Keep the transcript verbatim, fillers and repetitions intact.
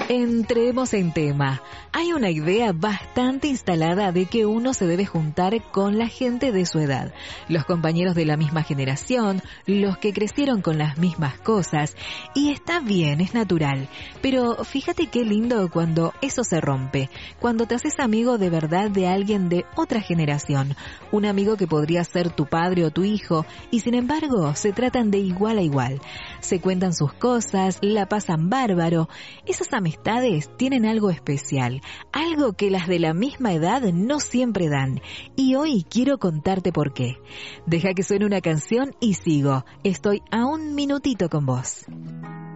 Entremos en tema. Hay una idea bastante instalada de que uno se debe juntar con la gente de su edad, los compañeros de la misma generación, los que crecieron con las mismas cosas, y está bien, es natural, pero fíjate qué lindo cuando eso se rompe, cuando te haces amigo de verdad de alguien de otra generación, un amigo que podría ser tu padre o tu hijo, y sin embargo se tratan de igual a igual, se cuentan sus cosas, la pasan bárbaro. Esas amistades tienen algo especial, algo que las de la misma edad no siempre dan, y hoy quiero contarte por qué. Deja que suene una canción y sigo. Estoy a un minutito con vos.